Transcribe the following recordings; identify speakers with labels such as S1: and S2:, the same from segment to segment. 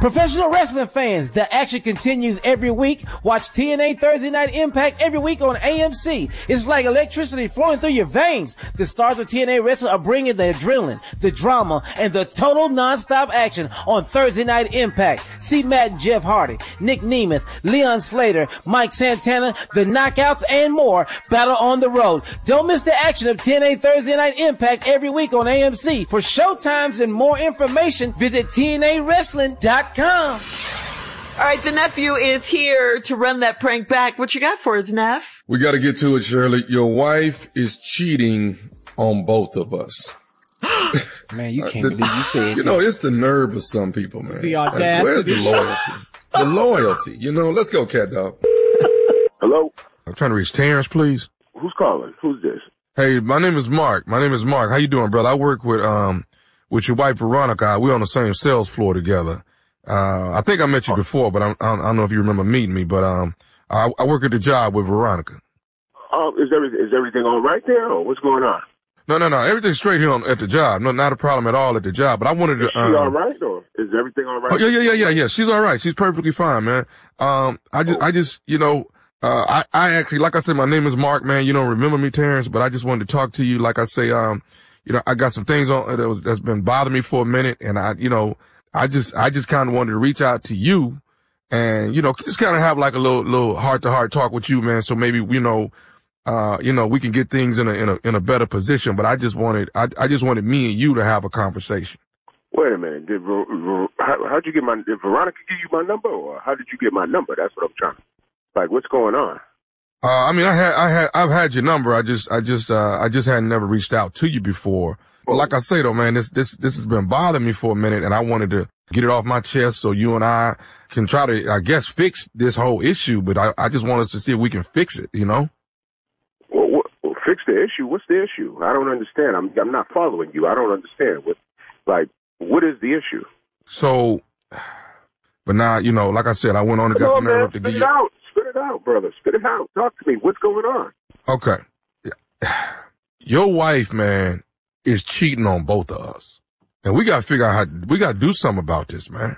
S1: Professional wrestling fans, the action continues every week. Watch TNA Thursday Night Impact every week on AMC. It's like electricity flowing through your veins. The stars of TNA wrestling are bringing the adrenaline, the drama, and the total non-stop action on Thursday Night Impact. See Matt and Jeff Hardy, Nick Nemeth, Leon Slater, Mike Santana, the Knockouts, and more battle on the road. Don't miss the action of TNA Thursday Night Impact every week on AMC. For showtimes and more information, visit TNAWrestling.com.
S2: All right, the nephew is here to run that prank back. What you got for us, Neff?
S3: We got to get to it, Shirley. Your wife is cheating on both of us.
S1: Man, you can't believe you said
S3: You know, it's the nerve of some people, man.
S4: The audacity.
S3: Like, where's the loyalty? The loyalty. You know, let's go, Cat Dog.
S5: Hello?
S3: I'm trying to reach Terrence, please.
S5: Who's calling? Who's this?
S3: Hey, my name is Mark. How you doing, brother? I work with your wife, Veronica. We're on the same sales floor together. I think I met you before, but I don't know if you remember meeting me, but I work at the job with Veronica.
S5: Is everything all right there, or what's going on?
S3: No. Everything's straight here at the job. No, not a problem at all at the job. But I wanted to.
S5: Is she all right, or is everything all right?
S3: Oh, yeah. She's all right. She's perfectly fine, man. I just, you know, I actually, like I said, my name is Mark, man. You don't remember me, Terrence, but I just wanted to talk to you. Like I say, you know, I got some things on that's been bothering me for a minute, and I just kind of wanted to reach out to you and, you know, just kind of have like a little heart to heart talk with you, man. So maybe, we can get things in a better position. But I just wanted me and you to have a conversation.
S5: Wait a minute. How'd you get did Veronica give you my number, or how did you get my number? That's what I'm trying to, like, what's going on?
S3: I mean, I've had your number. I just hadn't never reached out to you before. But like I say though, man, this has been bothering me for a minute, and I wanted to get it off my chest so you and I can try to, I guess, fix this whole issue. But I just want us to see if we can fix it, you know?
S5: Well, fix the issue? What's the issue? I don't understand. I'm not following you. I don't understand. What is the issue?
S3: So, but now, you know, like I said, I went on and got the nerve to get you.
S5: Spit it out, brother. Spit it out. Talk to me. What's going on?
S3: Okay. Your wife, man, is cheating on both of us. And we got to figure out we got to do something about this, man.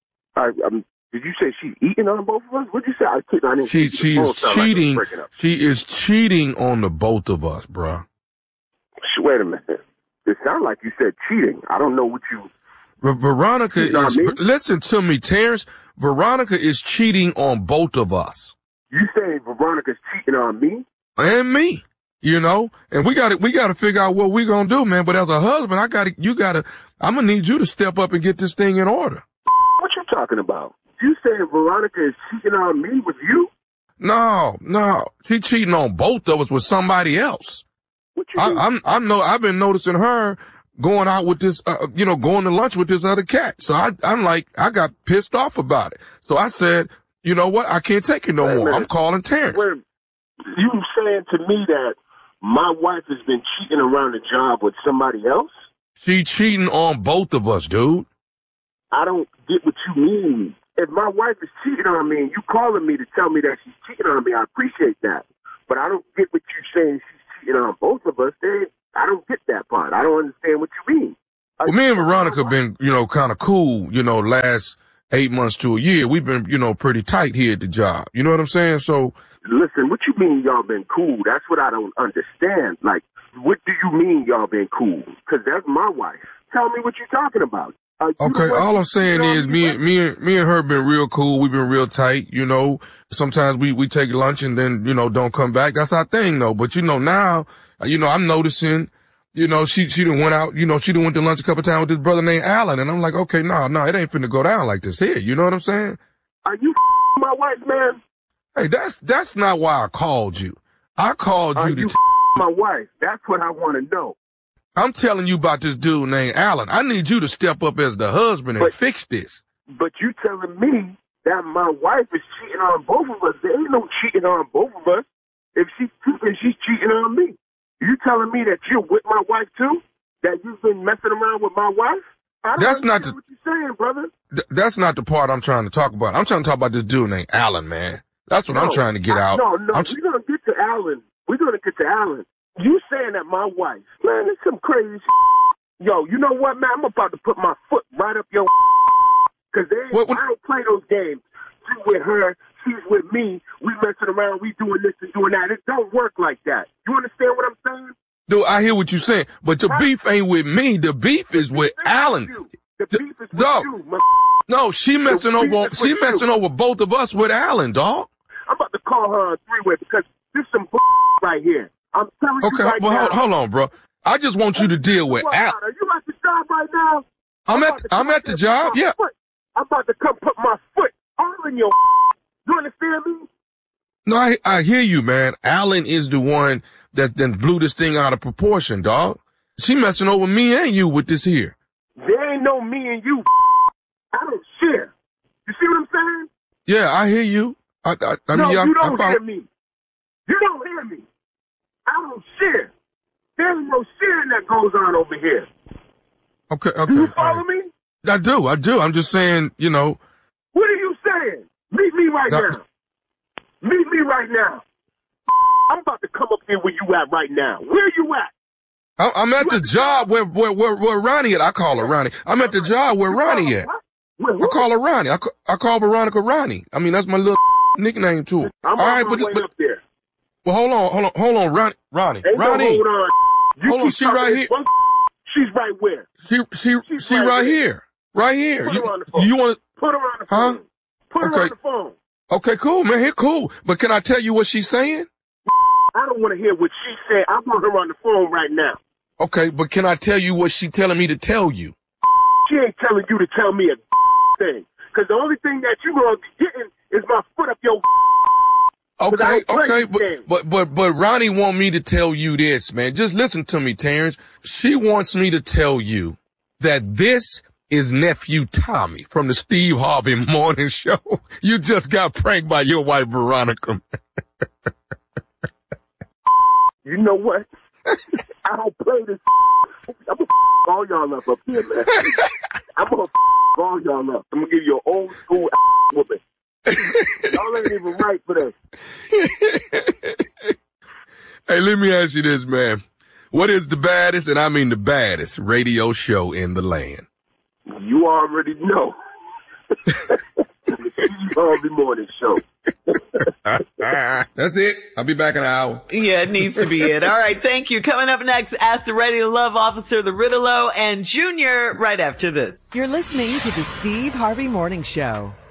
S5: Did you say she's eating on both of us? What'd you say?
S3: She is cheating. Like she is cheating on the both of us, bruh.
S5: Wait a minute. It sounds like you said cheating. I don't know what you...
S3: Veronica is... Listen to me, Terrence. Veronica is cheating on both of us.
S5: You say Veronica's cheating on me?
S3: And me. You know, and we got to figure out what we're going to do, man. But as a husband, I'm going to need you to step up and get this thing in order.
S5: What you talking about? You saying Veronica is cheating on me with you?
S3: No. She's cheating on both of us with somebody else.
S5: What you mean?
S3: I've been noticing her going out with this, going to lunch with this other cat. So I'm like, I got pissed off about it. So I said, you know what? I can't take it no more. I'm calling Terrence.
S5: You saying to me that my wife has been cheating around the job with somebody else?
S3: She cheating on both of us, dude.
S5: I don't get what you mean. If my wife is cheating on me and you calling me to tell me that she's cheating on me, I appreciate that. But I don't get what you're saying she's cheating on both of us. I don't get that part. I don't understand what you mean.
S3: Well, me and Veronica been, kind of cool, last 8 months to a year. We've been, pretty tight here at the job. You know what I'm saying? So...
S5: Listen, what you mean y'all been cool? That's what I don't understand. Like, what do you mean y'all been cool? Because that's my wife. Tell me what you're talking about.
S3: Okay, all I'm saying is me and her been real cool. We've been real tight, Sometimes we take lunch and then, don't come back. That's our thing, though. But, now, I'm noticing, she done went out, she done went to lunch a couple times with this brother named Alan. And I'm like, okay, no, it ain't finna go down like this here. You know what I'm saying?
S5: Are you my wife, man?
S3: Hey, that's not why I called you. I called you to
S5: my wife. That's what I want to know.
S3: I'm telling you about this dude named Alan. I need you to step up as the husband and fix this.
S5: But you telling me that my wife is cheating on both of us. There ain't no cheating on both of us. If she's cheating, she's cheating on me. You telling me that you're with my wife too? That you've been messing around with my wife?
S3: That's not
S5: what you're saying, brother.
S3: That's not the part I'm trying to talk about. I'm trying to talk about this dude named Alan, man. That's what I'm trying to get out.
S5: No, we're going to get to Alan. We're going to get to Alan. You saying that my wife, man, it's some crazy shit. Yo, you know what, man? I'm about to put my foot right up your Because I don't play those games. You with her, she's with me. We messing around. We doing this and doing that. It don't work like that. You understand what I'm saying?
S3: Dude, I hear what you're saying, but the beef ain't with me. The beef is with Alan.
S5: The beef is with you.
S3: No, she messing over both of us with Alan, dog.
S5: I'm about to call her on three-way because this some right here. I'm telling you right now.
S3: Okay, hold on, bro. I just want you to deal with Alan.
S5: Are you at the job right now?
S3: I'm at the job, yeah.
S5: I'm about to come put my foot all in your. You understand me?
S3: No, I hear you, man. Alan is the one that then blew this thing out of proportion, dog. She messing over me and you with this here.
S5: There ain't no me and you. I don't share. You see what I'm saying?
S3: Yeah, I hear you.
S5: You don't hear me. You don't hear me. I don't share. There ain't no sharing that goes on over here.
S3: Okay.
S5: Do you follow me?
S3: I do. I'm just saying, you know.
S5: What are you saying? Meet me right now. Meet me right now. I'm about to come up here where you at right now. Where you at?
S3: I'm at the job where Ronnie at. I call her Ronnie. I'm at the job where Ronnie at. I call her Ronnie. I call Veronica Ronnie. I mean, that's my little nickname to her.
S5: I'm all right, but up there.
S3: Well, hold on, Ronnie. Hold on, she right here.
S5: She's right where?
S3: She right here. Right here.
S5: Put her on the phone.
S3: You want to?
S5: Put her on the phone. Put her on the phone.
S3: Okay, cool, man. Cool. But can I tell you what she's saying?
S5: I don't want to hear what she said. I want her on the phone right now.
S3: Okay, but can I tell you what she telling me to tell you?
S5: She ain't telling you to tell me a thing. Because the only thing that you gonna be getting is my foot up your.
S3: Okay, but Ronnie want me to tell you this, man. Just listen to me, Terrence. She wants me to tell you that this is nephew Tommy from the Steve Harvey Morning Show. You just got pranked by your wife, Veronica.
S5: You know what? I don't play this. I'm gonna all y'all up here, man. I'm gonna all y'all up. I'm gonna give you an old school whooping. Y'all ain't even right for that.
S3: Hey, let me ask you this, man. What is the baddest, and I mean the baddest, radio show in the land?
S5: You already know. The Steve Harvey Morning Show.
S3: That's it. I'll be back in an hour.
S2: Yeah, it needs to be it. All right, thank you. Coming up next, Ask the Ready to Love Officer, the Riddle-O, and Junior right after this.
S4: You're listening to the Steve Harvey Morning Show.